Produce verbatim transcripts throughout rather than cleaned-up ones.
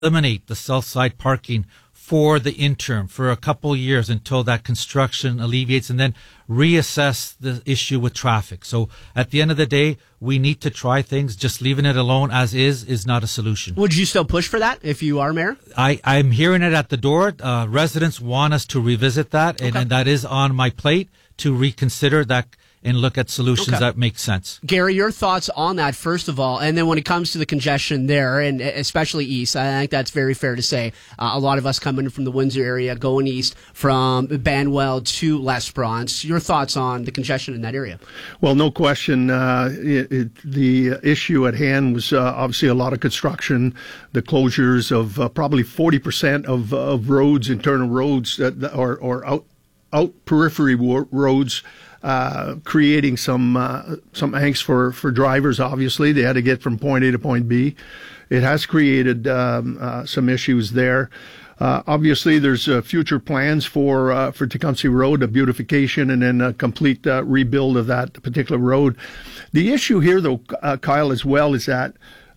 eliminate the south side parking for the interim, for a couple of years until that construction alleviates, and then reassess the issue with traffic. So at the end of the day, we need to try things. Just leaving it alone as is is not a solution. Would you still push for that if you are mayor? I, I'm hearing it at the door. Uh, residents want us to revisit that, and, Okay. and that is on my plate to reconsider that and look at solutions Okay. that make sense. Gary, your thoughts on that, first of all, and then when it comes to the congestion there, and especially east, I think that's very fair to say. Uh, a lot of us coming from the Windsor area, going east from Banwell to L'Esperance. Your thoughts on the congestion in that area? Well, no question. Uh, it, it, the issue at hand was uh, obviously a lot of construction, the closures of uh, probably forty percent of, of roads, internal roads, that, that or, or out, out periphery wo- roads. Uh, creating some uh, some angst for, for drivers. Obviously, they had to get from point A to point B. It has created um, uh, some issues there. Uh, obviously, there's uh, future plans for uh, for Tecumseh Road, a beautification, and then a complete uh, rebuild of that particular road. The issue here, though, uh, Kyle, as well, is that.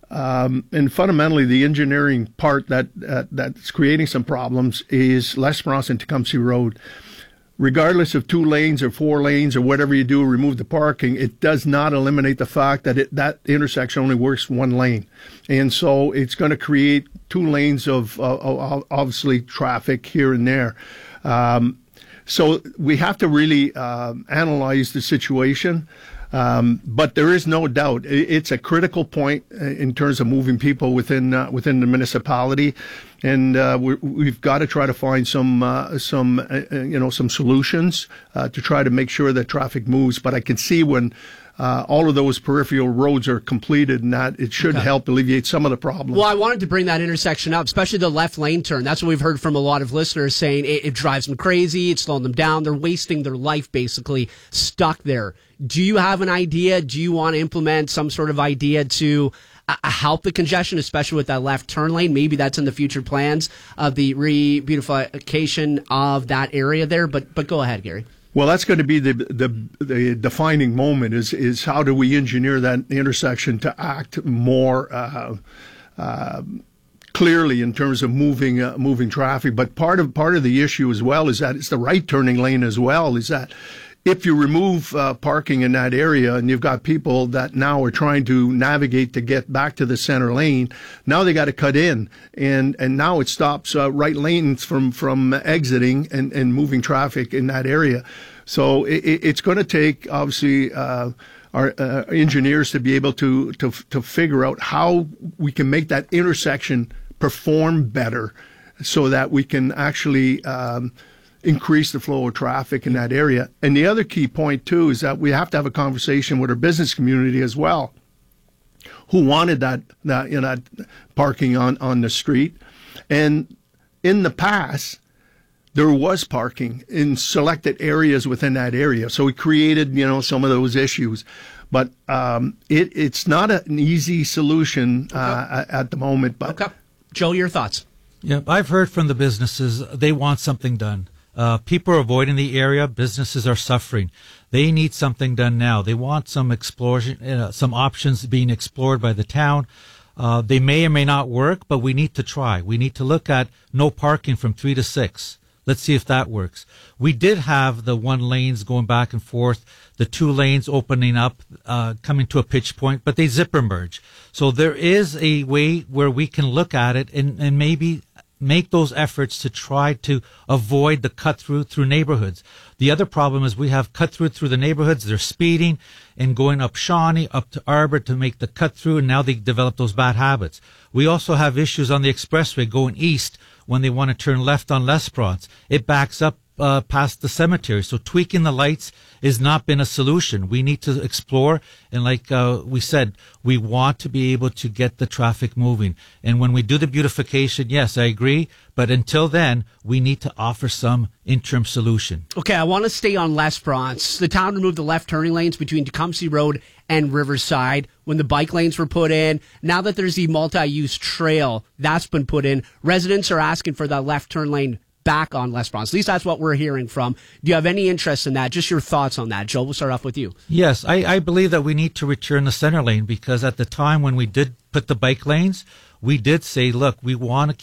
Um, and fundamentally, the engineering part that uh, that's creating some problems is L'Esperance and Tecumseh Road. Regardless of two lanes or four lanes or whatever you do, remove the parking, it does not eliminate the fact that it, that intersection only works one lane. And so it's going to create two lanes of uh, obviously traffic here and there. Um, so we have to really uh, analyze the situation. Um, but there is no doubt it's a critical point in terms of moving people within uh, within the municipality, and uh, we're, we've got to try to find some uh, some uh, you know some solutions uh, to try to make sure that traffic moves. But I can see when uh, all of those peripheral roads are completed, and that it should Okay. help alleviate some of the problems. Well, I wanted to bring that intersection up, especially the left lane turn. That's what we've heard from a lot of listeners saying it, it drives them crazy. It's slowing them down. They're wasting their life basically stuck there. Do you have an idea? Do you want to implement some sort of idea to uh, help the congestion, especially with that left turn lane? Maybe that's in the future plans of the re-beautification of that area there. But but go ahead, Gary. Well, that's going to be the, the the defining moment. Is is how do we engineer that intersection to act more uh, uh, clearly in terms of moving uh, moving traffic? But part of part of the issue as well is that it's the right turning lane as well. Is that if you remove uh, parking in that area and you've got people that now are trying to navigate to get back to the center lane, now they got to cut in, and and now it stops uh, right lanes from from exiting and and moving traffic in that area. So it, it's going to take obviously uh, our uh, engineers to be able to to to figure out how we can make that intersection perform better, so that we can actually Um, increase the flow of traffic in that area. And the other key point, too, is that we have to have a conversation with our business community as well, who wanted that, that you know, that parking on, on the street. And in the past, there was parking in selected areas within that area. So we created, you know, some of those issues. But um, it, it's not an easy solution uh, Okay. at, at the moment. But Okay. Joe, your thoughts? Yeah, I've heard from the businesses, they want something done. Uh, people are avoiding the area. Businesses are suffering. They need something done now. They want some exploration, uh, some options being explored by the town. Uh, they may or may not work, but we need to try. We need to look at no parking from three to six. Let's see if that works. We did have the one lanes going back and forth, the two lanes opening up, uh, coming to a pitch point, but they zipper merge. So there is a way where we can look at it and, and maybe make those efforts to try to avoid the cut through through neighborhoods. The other problem is we have cut through through the neighborhoods. They're speeding and going up Shawnee, up to Arbor to make the cut through, and now they develop those bad habits. We also have issues on the expressway going east when they want to turn left on L'Esperance. It backs up uh, past the cemetery. So tweaking the lights has not been a solution. We need to explore, and like uh, we said, we want to be able to get the traffic moving. And when we do the beautification, yes, I agree, but until then, we need to offer some interim solution. Okay, I want to stay on L'Esperance. The town removed the left turning lanes between Tecumseh Road and Riverside when the bike lanes were put in. Now that there's the multi-use trail that's been put in, residents are asking for that left turn lane back on L'Esperance. At least that's what we're hearing from. Do you have any interest in that? Just your thoughts on that. Joe, we'll start off with you. Yes, I, I believe that we need to return the center lane, because at the time when we did put the bike lanes, we did say, look, we want to